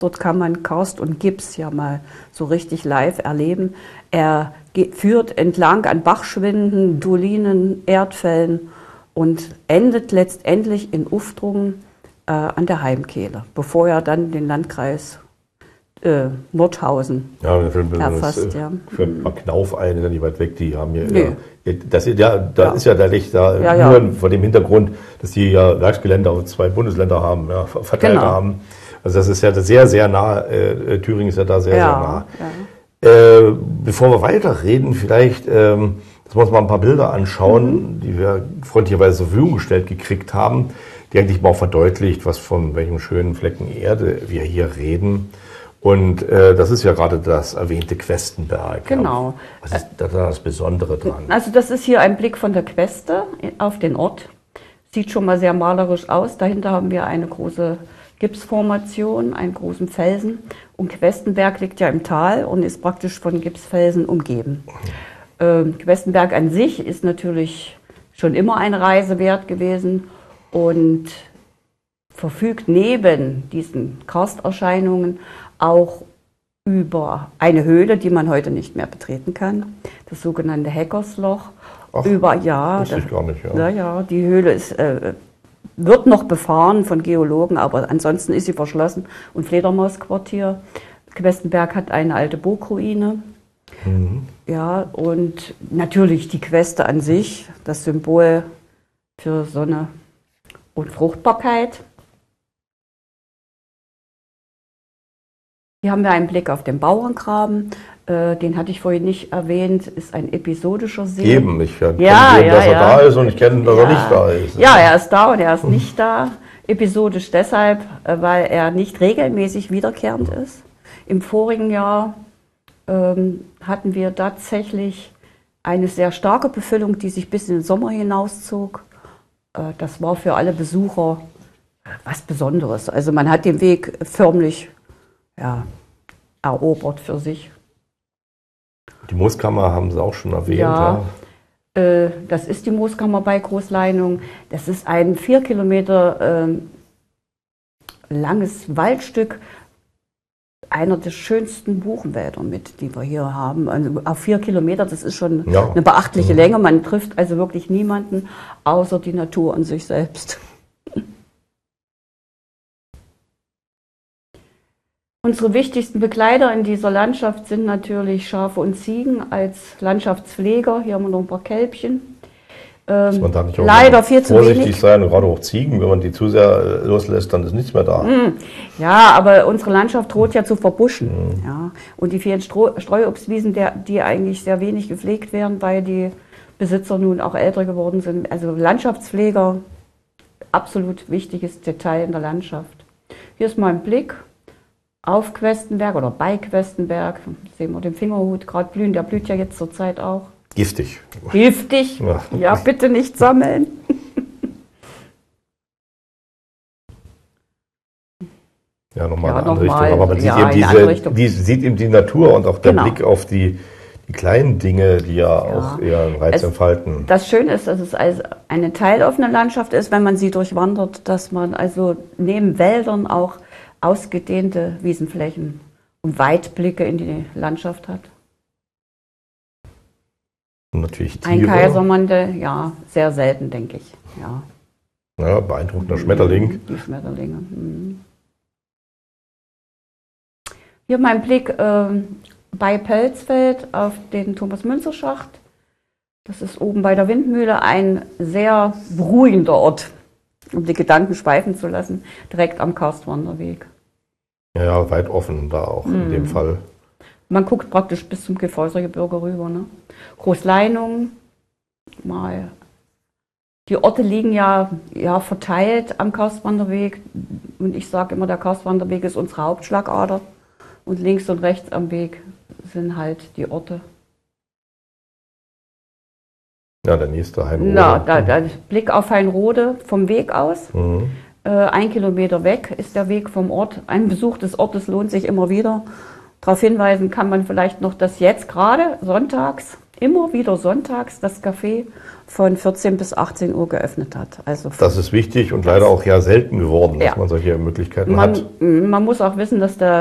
Dort kann man Karst und Gips ja mal so richtig live erleben. Er führt entlang an Bachschwinden, Dolinen, Erdfällen und endet letztendlich in Uftrungen an der Heimkehle, bevor er dann den Landkreis Nordhausen erfasst. Für Knauf ein, nicht weit weg, die haben hier. Nee. Ist ja der Licht da, nur vor dem Hintergrund, dass die ja Werksgelände auf 2 Bundesländer haben, verteilt haben. Also das ist ja sehr, sehr nah, Thüringen ist ja da sehr, sehr nah. Ja. Bevor wir weiterreden, vielleicht, dass wir uns mal ein paar Bilder anschauen, die wir freundlicherweise zur Verfügung gestellt gekriegt haben, die eigentlich mal auch verdeutlicht, von welchem schönen Flecken Erde wir hier reden. Und das ist ja gerade das erwähnte Questenberg. Genau. Was ist da das Besondere dran? Also das ist hier ein Blick von der Queste auf den Ort. Sieht schon mal sehr malerisch aus. Dahinter haben wir eine große Gipsformation, einen großen Felsen. Und Questenberg liegt ja im Tal und ist praktisch von Gipsfelsen umgeben. Questenberg an sich ist natürlich schon immer eine Reise wert gewesen und verfügt neben diesen Karsterscheinungen auch über eine Höhle, die man heute nicht mehr betreten kann, das sogenannte Heckersloch. Ach, wusste ich gar nicht, ja, die Höhle ist, wird noch befahren von Geologen, aber ansonsten ist sie verschlossen und Fledermausquartier. Questenberg hat eine alte Burgruine. Ja, und natürlich die Queste an sich, das Symbol für Sonne und Fruchtbarkeit. Hier haben wir einen Blick auf den Bauerngraben, den hatte ich vorhin nicht erwähnt, ist ein episodischer See. Eben, ich kenne dass er da ist und ich kenne, dass er nicht da ist. Ja, er ist da und er ist nicht da. Episodisch deshalb, weil er nicht regelmäßig wiederkehrend ist. Im vorigen Jahr hatten wir tatsächlich eine sehr starke Befüllung, die sich bis in den Sommer hinauszog. Das war für alle Besucher was Besonderes. Also man hat den Weg förmlich erobert für sich. Die Mooskammer haben Sie auch schon erwähnt. Ja, das ist die Mooskammer bei Großleinung. Das ist ein 4 Kilometer langes Waldstück, einer der schönsten Buchenwälder die wir hier haben. Also auf 4 Kilometer, das ist schon eine beachtliche Länge. Man trifft also wirklich niemanden, außer die Natur und sich selbst. Unsere wichtigsten Begleiter in dieser Landschaft sind natürlich Schafe und Ziegen als Landschaftspfleger. Hier haben wir noch ein paar Kälbchen. Dass man da nicht auch leider viel zu vorsichtig wenig sein, und gerade auch Ziegen, wenn man die zu sehr loslässt, dann ist nichts mehr da. Ja, aber unsere Landschaft droht ja zu verbuschen. Ja. Und die vielen Streuobstwiesen, die eigentlich sehr wenig gepflegt werden, weil die Besitzer nun auch älter geworden sind. Also Landschaftspfleger, absolut wichtiges Detail in der Landschaft. Hier ist mal ein Blick auf Questenberg oder bei Questenberg. Sehen wir den Fingerhut gerade blühen, der blüht ja jetzt zur Zeit auch. Giftig. Giftig? Ja, bitte nicht sammeln. Ja, nochmal eine andere Richtung. Aber man sieht eben die Natur und auch der Blick auf die kleinen Dinge, die ja auch eher einen Reiz entfalten. Das Schöne ist, dass es also eine teiloffene Landschaft ist, wenn man sie durchwandert, dass man also neben Wäldern auch ausgedehnte Wiesenflächen und Weitblicke in die Landschaft hat. Und natürlich Tiere. Ein Kaisermandel, ja, sehr selten, denke ich. Ja, beeindruckender Schmetterling. Die Schmetterlinge. Hier mein Blick bei Pelzfeld auf den Thomas-Münzer-Schacht. Das ist oben bei der Windmühle ein sehr beruhigender Ort, um die Gedanken schweifen zu lassen, direkt am Karstwanderweg. Ja, weit offen da auch in dem Fall. Man guckt praktisch bis zum Gesäusergebirge rüber. Ne? Großleinung, mal. Die Orte liegen ja verteilt am Karstwanderweg. Und ich sage immer, der Karstwanderweg ist unsere Hauptschlagader. Und links und rechts am Weg sind halt die Orte. Ja, der nächste Heinrode. Ja, der Blick auf Heinrode vom Weg aus. 1 Kilometer weg ist der Weg vom Ort. Ein Besuch des Ortes lohnt sich immer wieder. Darauf hinweisen kann man vielleicht noch, dass jetzt gerade sonntags immer wieder sonntags das Café von 14 bis 18 Uhr geöffnet hat. Also das ist wichtig und leider auch ja selten geworden, dass man solche Möglichkeiten hat. Man muss auch wissen, dass der